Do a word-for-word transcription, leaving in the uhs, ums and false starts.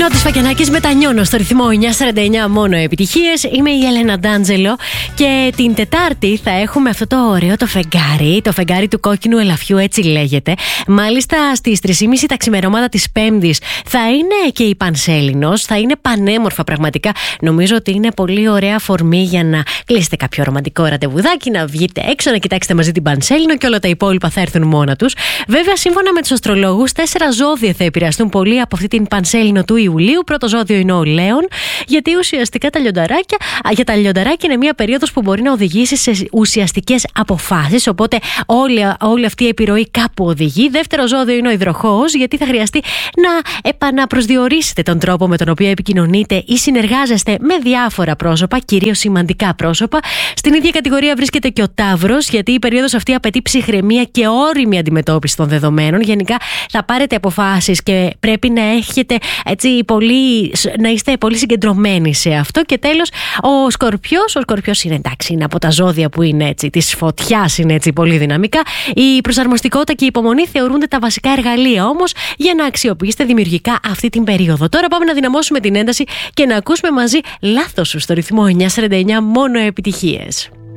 Νότης Φακιανάκης, μετανιώνω στο ρυθμό εννιά σαράντα εννιά, μόνο επιτυχίες. Είμαι η Έλενα Ντάντζελο και την Τετάρτη θα έχουμε αυτό το ωραίο το φεγγάρι, το φεγγάρι του κόκκινου ελαφιού, έτσι λέγεται. Μάλιστα στις τρεις και μισή τα ξημερώματα της Πέμπτης θα είναι και η Πανσέλινος, θα είναι πανέμορφα πραγματικά. Νομίζω ότι είναι πολύ ωραία αφορμή για να κλείσετε κάποιο ρομαντικό ραντεβουδάκι, να βγείτε έξω, να κοιτάξετε μαζί την Πανσέλινο και όλα τα υπόλοιπα θα έρθουν μόνα τους. Βέβαια, σύμφωνα με τους αστρολόγους, τέσσερα ζώδια θα επηρεαστούν πολύ από αυτή την Πανσέλινο του Ιουλίου. Πρώτο ζώδιο είναι ο Λέων, γιατί ουσιαστικά τα λιονταράκια, για τα λιονταράκια είναι μια περίοδος που μπορεί να οδηγήσει σε ουσιαστικές αποφάσεις. Οπότε όλη, όλη αυτή η επιρροή κάπου οδηγεί. Δεύτερο ζώδιο είναι ο Υδροχόος, γιατί θα χρειαστεί να επαναπροσδιορίσετε τον τρόπο με τον οποίο επικοινωνείτε ή συνεργάζεστε με διάφορα πρόσωπα, κυρίως σημαντικά πρόσωπα. Στην ίδια κατηγορία βρίσκεται και ο Ταύρος, γιατί η περίοδος αυτή απαιτεί ψυχραιμία και όριμη αντιμετώπιση των δεδομένων. Γενικά θα πάρετε αποφάσεις και πρέπει να έχετε έτσι πολύ, να είστε πολύ συγκεντρωμένοι σε αυτό. Και τέλος, ο Σκορπιός. Ο Σκορπιός είναι εντάξει, είναι από τα ζώδια που είναι έτσι, της φωτιάς, είναι έτσι πολύ δυναμικά. Η προσαρμοστικότητα και η υπομονή θεωρούνται τα βασικά εργαλεία όμως για να αξιοποιήσετε δημιουργικά αυτή την περίοδο. Τώρα πάμε να δυναμώσουμε την ένταση και να ακούσουμε μαζί Λάθος σου στο ρυθμό εννιά σαράντα εννιά, μόνο επιτυχίες.